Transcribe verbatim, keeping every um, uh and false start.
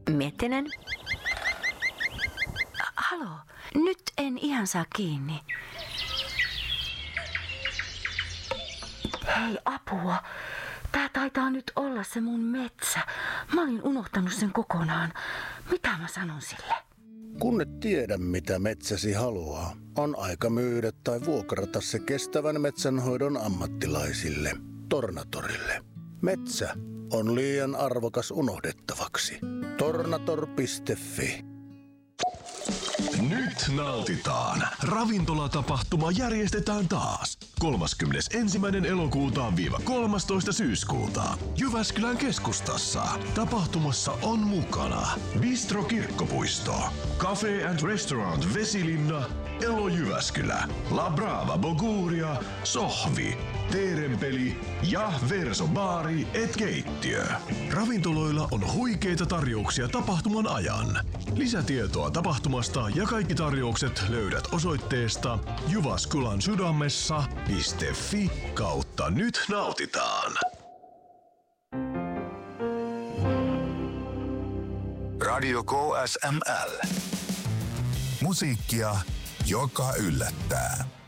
Miettinen. Halo, nyt en ihan saa kiinni. Hei, apua. Tää taitaa nyt olla se mun metsä. Mä olin unohtanut sen kokonaan. Mitä mä sanon sille? Kun et tiedä, mitä metsäsi haluaa, on aika myydä tai vuokrata se kestävän metsänhoidon ammattilaisille, Tornatorille. Metsä on liian arvokas unohdettavaksi. Tornator piste fi. Nyt nautitaan. Ravintolatapahtuma järjestetään taas. kolmaskymmenesensimmäinen elokuuta viiva kolmastoista syyskuuta. Jyväskylän keskustassa. Tapahtumassa on mukana Bistro Kirkkopuisto, Cafe and Restaurant Vesilinna, Elo Jyväskylä, La Brava Boguria, Sohvi, Teerenpeli ja Verso Baari et keittiö. Ravintoloilla on huikeita tarjouksia tapahtuman ajan. Lisätietoa tapahtumasta ja kaikki tarjoukset löydät osoitteesta Jyväskylän sydämessä piste fi kautta nyt nautitaan. Radio K S M L. Musiikkia, joka yllättää.